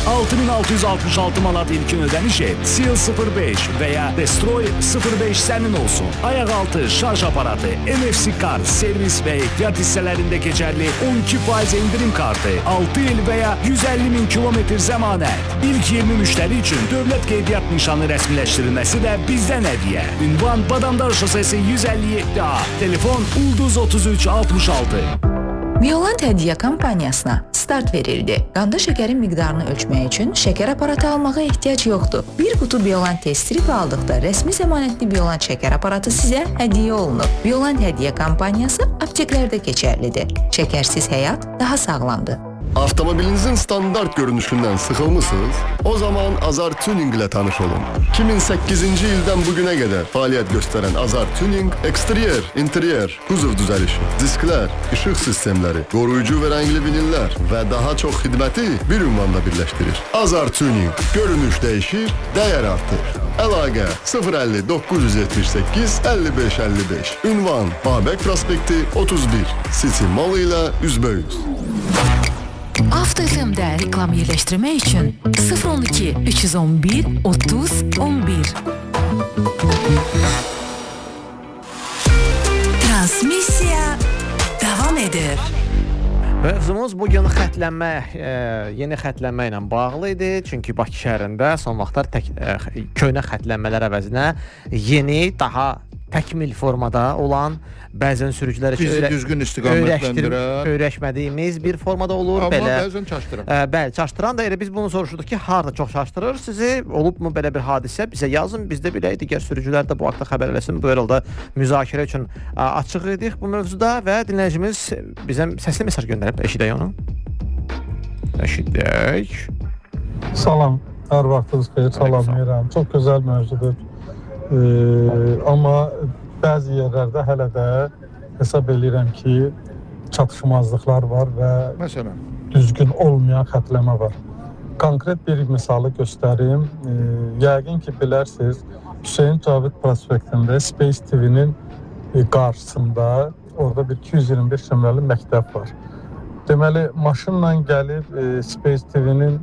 6666 manat ilkin ödəniş et. Seal 05 veya Destroy 05 sənin olsun. Ayaqaltı şarj aparatı, NFC kart, servis və ehtiyat hissələrində keçərli 12% indirim kartı, 6 il veya 150 bin kilometr zəmanət. İlk 20 müştəri üçün dövlət qeydiyyat nişanı rəsmiləşdirilməsi də bizdən hədiyyə. Ünvan Badamdar Şosesi 157A. Telefon Ulduz 3366. Violant Hədiyyə kampaniyasına start verildi. Qanda şəkərin miqdarını ölçmək üçün şəkər aparatı almağa ehtiyac yoxdur. Bir qutu Violant test strip aldıqda rəsmi zəmanətli Violant şəkər aparatı sizə hədiyyə olunur. Violant Hədiyyə kampaniyası apteklərdə keçərlidir. Şəkərsiz həyat daha sağlamdır. Avtomobilinizin standart görünüşündən sıxılmısınız? O zaman Azar Tuning ilə tanış olun. 2008-ci ildən bugünə qədər fəaliyyət göstərən Azar Tuning, eksteryer, interyer, kuzov düzəlişi, disklər, işıq sistemləri, qoruyucu və rəngli vinillər və daha çox xidməti bir ünvanda birləşdirir. Azar Tuning, görünüş dəyişir, dəyər artır. Əlaqə 050 978 55 55. Ünvan Babək prospekti 31. City Mall ilə üzbəüz. Avto FM-də reklam yerləşdirmək üçün 012 311 30 11. Transmisiya davam edir. Mövzumuz bugün xətlənmə, yeni xətlənmə ilə bağlı idi. Çünki Bakı şəhərində son vaxtlar köhnə xətlənmələr əvəzinə yeni, daha təkmil formada olan, bəzən sürücülər üçün düzgün istiqamətləndirən, öyrəşmədiyimiz bir formada olur. Amma belə, bəzən çaşdıran. Bəli, çaşdıran da elə biz bunu soruşduq ki, harada çox çaşdırır sizi, olubmu belə bir hadisə, bizə yazın, biz də bilək, digər sürücülər də bu haqda xəbər eləsin. Bu arada müzakirə üçün açıq idik bu mövzuda və dinləyicimiz bizə səsli mesaj göndərib, eşidək onu. Eşidək. Salam, hər vaxtınız xeyir, salamlayıram. Çox gözəl mövzudur. Amma bəzi yerlərdə hələ də hesab edirəm ki, çatışmazlıqlar var və məsələn düzgün olmayan xətləmə var. Konkret bir misalı göstərim. Yəqin ki, bilərsiniz, Hüseyn Cavid prospektində Space TV-nin qarşısında orada bir 225 nömrəli məktəb var. Deməli, maşınla gəlib Space TV-nin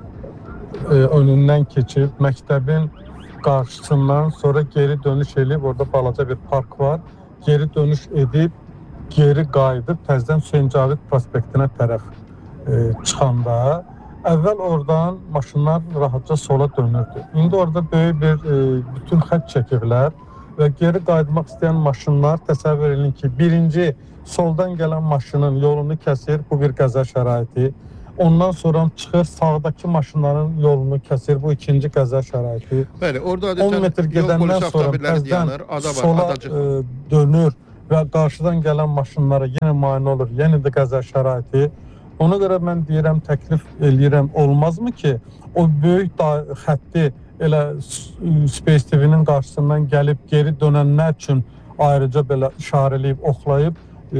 önündən keçib, məktəbin qarşısından sonra geri dönüş edib, orada balaca bir park var, geri dönüş edib, geri qayıdıb, təzədən Hüseyn Cavid prospektinə tərəf çıxanda, əvvəl oradan maşınlar rahatca sola dönürdü. İndi orada böyük bir bütün xətt çəkiblər və geri qayıtmaq istəyən maşınlar təsəvvür edin ki, birinci soldan gələn maşının yolunu kəsir, bu bir qəza şəraiti. Ondan sonra çıxır, sağdakı maşınların yolunu kəsir, bu ikinci qəza şəraiti. Bəli, orada 10 metr gedəndən sonra təzdən sola dönür və qarşıdan gələn maşınlara yenə mane olur, yenə də qəza şəraiti. Ona görə mən deyirəm, təklif eləyirəm, olmazmı ki, o böyük xətti elə Space TV-nin qarşısından gəlib geri dönənlər üçün ayrıca belə işarələyib, oxlayıb,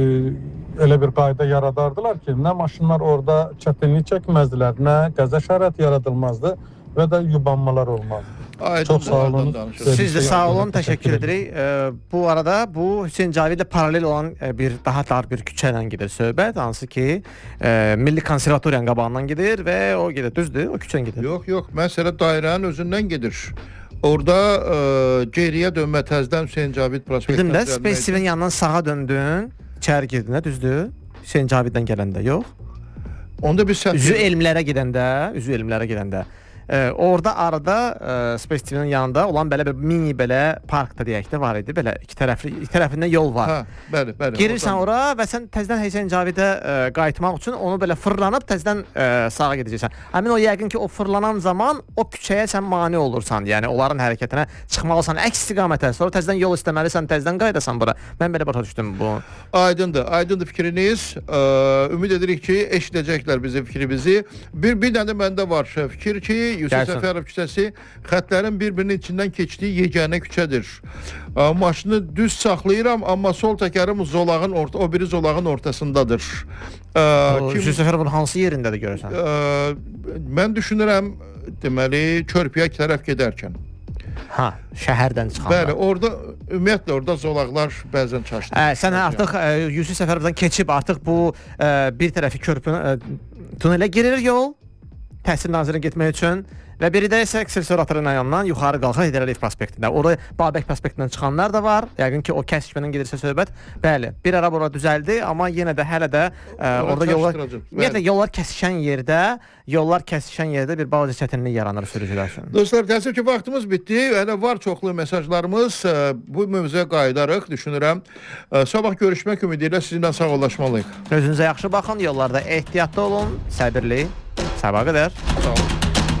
elə bir qayda yaradardılar ki, nə maşınlar orada çətinlik çəkməzdilər, nə qəza şəraiti yaradılmazdı və də yubanmalar olmazdı. Çox sağ olun. Siz də sağ olun, təşəkkür edirik. Bu arada bu Hüseyn Cavidlə paralel olan bir daha dar bir küçə ilə gedir söhbət, hansı ki Milli Konservatoriyanın qabağından gedir və o gedir, düzdür, o küçədən gedir. Yox, məsələ dairənin özündən gedir. Orada geriyə dönmə təzdən Hüseyn Cavid prospektinə. Bildim də, Space TV-nin yanından sağa döndün, içəri girdin, düzdür? Hüseyn Caviddən gələndə, yox? Onda bir səhv. Üzü elmlərə gedəndə, orada arada Space TV-nin yanında olan belə bir mini belə park da deyək də var idi. Belə iki tərəfindən yol var. Hə, bəli. Girirsən ora və sən təzədən Hüseyn Cavidə qayıtmaq üçün onu belə fırlanıb təzədən sağa gedəcəksən. Həmin o yəqin ki, o fırlanan zaman o küçəyə sən mane olursan. Yəni onların hərəkətinə çıxmalısan əks istiqamətə. Sonra təzədən yol istəməlisən, təzədən qayıdasan bura. Mən belə başa düşdüm bu. Aydındır fikriniz. Ümid edirik ki, eşidəcəklər bizim fikrimizi. Bir dənə də məndə var fikir ki, Yusuf Səfərov küçəsi xətlərin bir-birinin içindən keçdiyi yeganə küçədir. Maşını düz saxlayıram, amma sol təkərim o biri zolağın ortasındadır. Yusuf Səfərovun hansı yerindədir görürsən? Mən düşünürəm, deməli, körpüyə tərəf gedərkən. Şəhərdən çıxanda. Bəli, ümumiyyətlə orada zolaqlar bəzən çaşdır. Sən artıq Yusuf Səfərovdan keçib, artıq bu bir tərəfi körpünün tunelə girir yol. Təhsil Nazirinə getmək üçün və biri də isə Əksəriyyət ratarının yanından yuxarı qalxan Heydər Əliyev prospektində. Orada Babək prospektindən çıxanlar da var. Yəqin ki, o kəsişmədən gedirsə söhbət. Bəli, bir ara bura düzəldi, amma yenə də hələ də orada yollar kəsişən yerdə bir balaca çətinlik yaranır sürücülər üçün. Dostlar, təəssüf ki, vaxtımız bitdi. Hələ var çoxlu mesajlarımız. Bu mövzuya qayıdarıq, düşünürəm. Sabah görüşmək ümidi ilə sizinlə sağollaşmalıyıq. Özünüzə yaxşı baxın, yollarda ehtiyatlı olun, səbirli. Sabah qədər. Sağ olun.